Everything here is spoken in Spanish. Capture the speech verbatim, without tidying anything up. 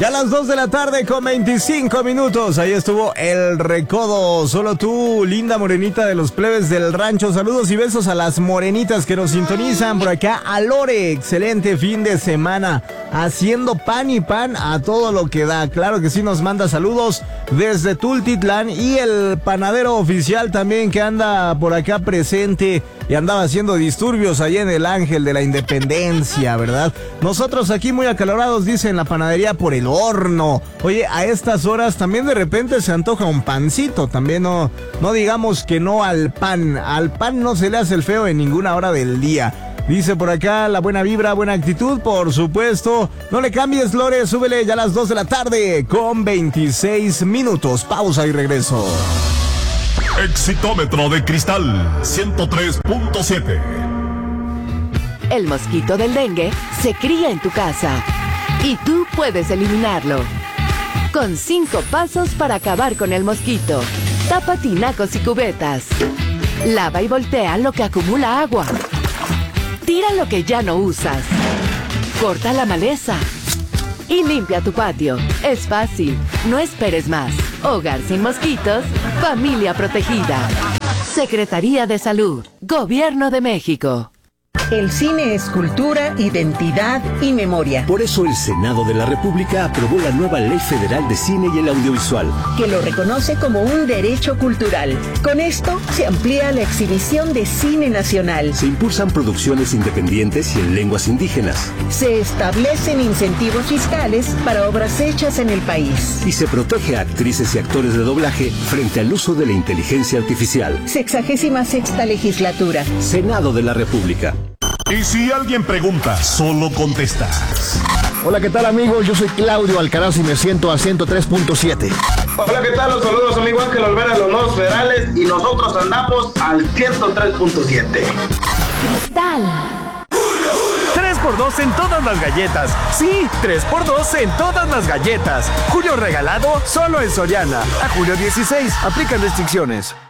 Ya a las dos de la tarde con veinticinco minutos. Ahí estuvo El Recodo. Solo tú, linda morenita de los plebes del rancho. Saludos y besos a las morenitas que nos sintonizan por acá. A Lore, excelente fin de semana. Haciendo pan y pan a todo lo que da. Claro que sí, nos manda saludos desde Tultitlán. Y el panadero oficial también que anda por acá presente y andaba haciendo disturbios allá en el Ángel de la Independencia, ¿verdad? Nosotros aquí muy acalorados, dicen la panadería por el horno. Oye, a estas horas también de repente se antoja un pancito. También no, no digamos que no al pan. Al pan no se le hace el feo en ninguna hora del día. Dice por acá la buena vibra, buena actitud, por supuesto. No le cambies, Lore, súbele ya a las dos de la tarde con veintiséis minutos. Pausa y regreso. Exitómetro de cristal ciento tres punto siete. El mosquito del dengue se cría en tu casa y tú puedes eliminarlo. Con cinco pasos para acabar con el mosquito. Tapa tinacos y cubetas. Lava y voltea lo que acumula agua. Tira lo que ya no usas. Corta la maleza. Y limpia tu patio. Es fácil. No esperes más. Hogar sin mosquitos. Familia protegida. Secretaría de Salud. Gobierno de México. El cine es cultura, identidad y memoria. Por eso el Senado de la República aprobó la nueva Ley Federal de Cine y el Audiovisual, que lo reconoce como un derecho cultural. Con esto se amplía la exhibición de cine nacional. Se impulsan producciones independientes y en lenguas indígenas. Se establecen incentivos fiscales para obras hechas en el país. Y se protege a actrices y actores de doblaje frente al uso de la inteligencia artificial. Sexagésima sexta legislatura. Senado de la República. Y si alguien pregunta, solo contestas. Hola, ¿qué tal, amigos? Yo soy Claudio Alcaraz y me siento a ciento tres punto siete. Hola, ¿qué tal? Los saludos, amigo Ángel Olvera, los nuevos federales, y nosotros andamos al ciento tres punto siete. Cristal. tres por dos en todas las galletas. Sí, tres por dos en todas las galletas. Julio regalado solo en Soriana. A julio dieciséis. Aplican restricciones.